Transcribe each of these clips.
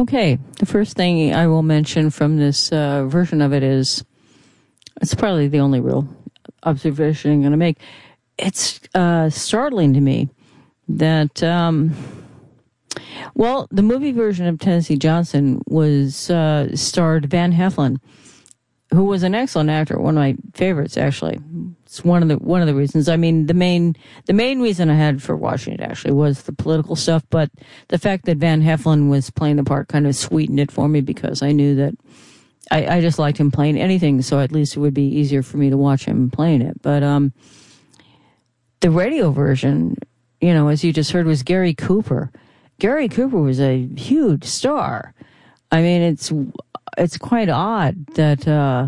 Okay, the first thing I will mention from this version of it is, it's probably the only real observation I'm going to make. It's startling to me that, the movie version of Tennessee Johnson was starred Van Heflin, who was an excellent actor, one of my favorites, actually. It's one of the reasons. I mean, the main reason I had for watching it actually was the political stuff, but the fact that Van Heflin was playing the part kind of sweetened it for me, because I knew that I just liked him playing anything, so at least it would be easier for me to watch him playing it. But the radio version, as you just heard, was Gary Cooper. Gary Cooper was a huge star. I mean, it's quite odd that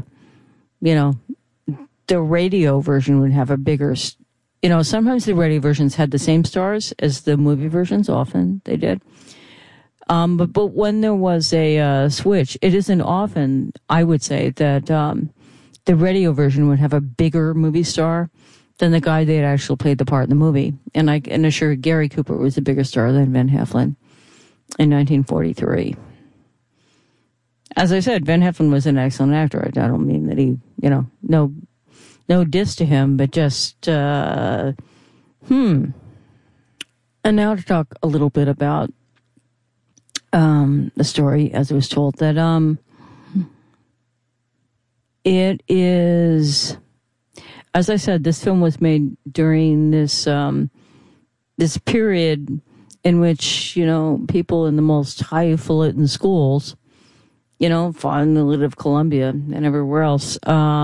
the radio version would have a bigger, sometimes the radio versions had the same stars as the movie versions. Often they did. But when there was a switch, it isn't often, I would say, that the radio version would have a bigger movie star than the guy that actually played the part in the movie. And I can assure Gary Cooper was a bigger star than Van Heflin in 1943. As I said, Van Heflin was an excellent actor. I don't mean that he, no diss to him, but just, And now to talk a little bit about the story as it was told, that it is, as I said, this film was made during this this period in which, people in the most highfalutin schools, following the lead of Columbia and everywhere else,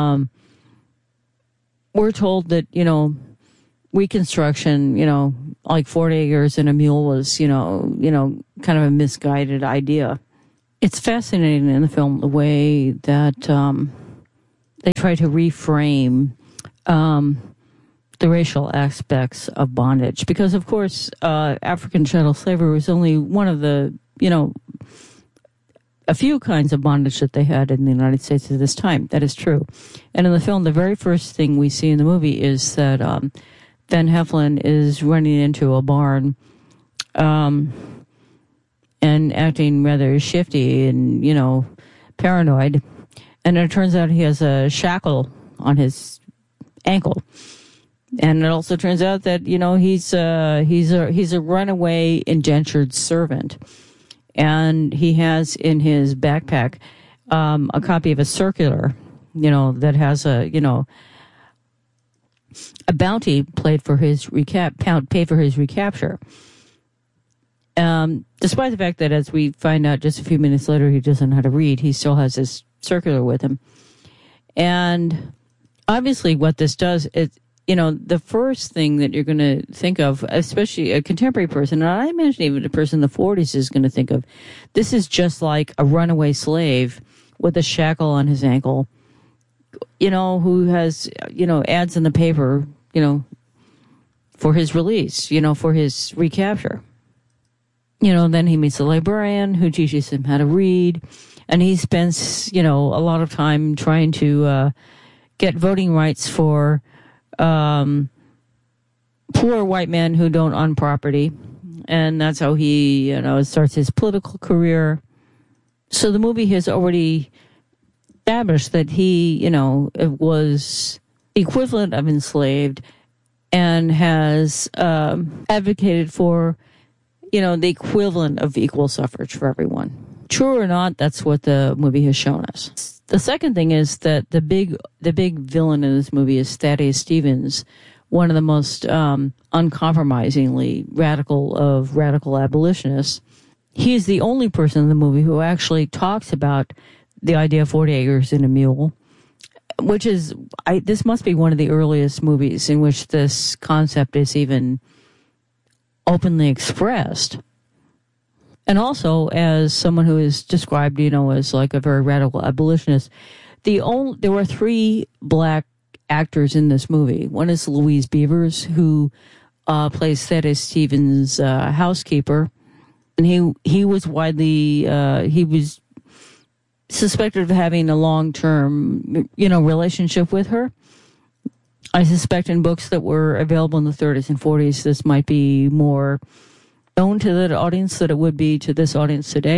we're told that, Reconstruction, like 40 acres and a mule was, kind of a misguided idea. It's fascinating in the film the way that they try to reframe the racial aspects of bondage. Because, of course, African chattel slavery was only one of the, a few kinds of bondage that they had in the United States at this time. That is true. And in the film, the very first thing we see in the movie is that Van Heflin is running into a barn and acting rather shifty and, paranoid. And it turns out he has a shackle on his ankle. And it also turns out that, he's a runaway indentured servant. And he has in his backpack a copy of a circular, that has a bounty paid for his recapture. Despite the fact that, as we find out just a few minutes later, he doesn't know how to read, he still has this circular with him. And obviously what this does is, the first thing that you're going to think of, especially a contemporary person, and I imagine even a person in the 40s is going to think of, this is just like a runaway slave with a shackle on his ankle, who has, ads in the paper, for his release, for his recapture. Then he meets a librarian who teaches him how to read, and he spends, a lot of time trying to get voting rights for poor white men who don't own property. And that's how he, starts his political career. So the movie has already established that he, it was equivalent of enslaved and has advocated for, the equivalent of equal suffrage for everyone. True or not, that's what the movie has shown us. The second thing is that the big villain in this movie is Thaddeus Stevens, one of the most uncompromisingly radical abolitionists. He is the only person in the movie who actually talks about the idea of 40 acres and a mule, which is, this must be one of the earliest movies in which this concept is even openly expressed. And also, as someone who is described, as like a very radical abolitionist, there were 3 black actors in this movie. One is Louise Beavers, who plays Thaddeus Stevens' housekeeper, and he was widely he was suspected of having a long-term relationship with her. I suspect in books that were available in the 30s and 40s, this might be more known to the audience than it would be to this audience today.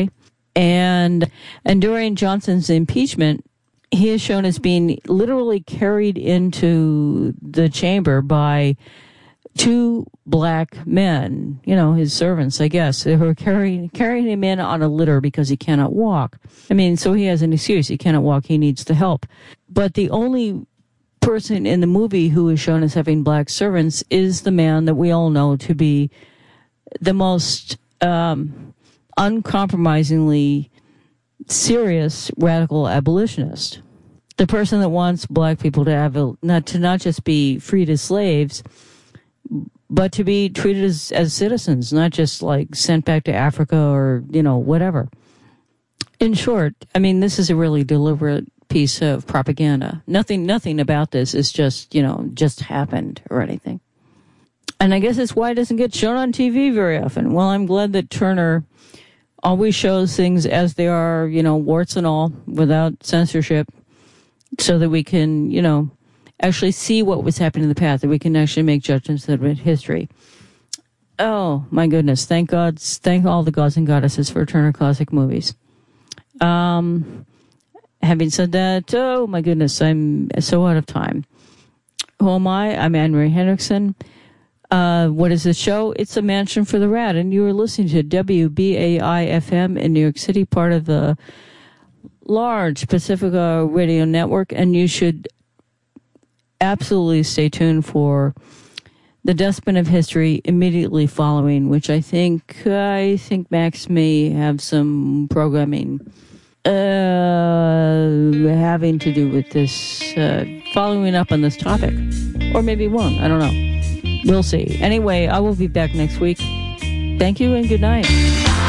And during Johnson's impeachment, he is shown as being literally carried into the chamber by two black men, his servants, I guess, who are carrying him in on a litter because he cannot walk. I mean, so he has an excuse. He cannot walk. He needs the help. But the only person in the movie who is shown as having black servants is the man that we all know to be the most uncompromisingly serious radical abolitionist. The person that wants black people to have not just be freed as slaves, but to be treated as citizens, not just like sent back to Africa or, whatever. In short, I mean, this is a really deliberate piece of propaganda. Nothing about this is just happened or anything. And I guess it's why it doesn't get shown on TV very often. Well, I'm glad that Turner always shows things as they are, warts and all, without censorship, so that we can, actually see what was happening in the past, that we can actually make judgments of history. Oh, my goodness. Thank all the gods and goddesses for Turner Classic Movies. Having said that, oh, my goodness, I'm so out of time. Who am I? I'm Anne Marie Hendrickson. What is the show? It's a Mansion for the Rad, and you are listening to WBAI-FM in New York City, part of the large Pacifica Radio Network, and you should absolutely stay tuned for the Dustbin of History immediately following, which I think Max may have some programming having to do with this, following up on this topic. Or maybe won't. I don't know. We'll see. Anyway, I will be back next week. Thank you and good night.